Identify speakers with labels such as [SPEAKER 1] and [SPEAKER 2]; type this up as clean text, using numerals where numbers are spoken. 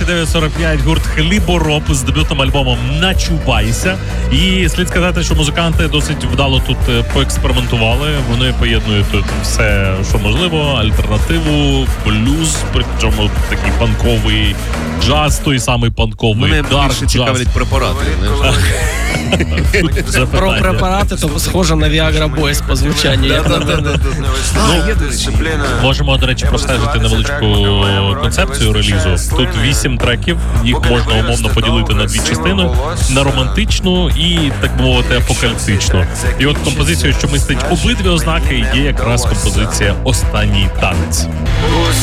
[SPEAKER 1] 29:45 гурт Хлібороб з дебютним альбомом «Начувайся». І слід сказати, що музиканти досить вдало тут поекспериментували. Вони поєднують тут все, що можливо, альтернативу, блюз, причому такий панковий джаз, той самий панковий
[SPEAKER 2] Мене
[SPEAKER 1] дарк
[SPEAKER 2] більше
[SPEAKER 1] джаз.
[SPEAKER 2] цікавлять препарати.
[SPEAKER 3] Про препарати, то схоже на Viagra Boys по звучанню. як на мене.
[SPEAKER 1] Можемо, до речі, простежити невеличку концепцію релізу. Тут 8 треків, їх можна умовно поділити на дві частини: на романтичну і, так би мовити, апокаліптичну. І от композиція, що містить обидві ознаки, є якраз композиція «Останній танець».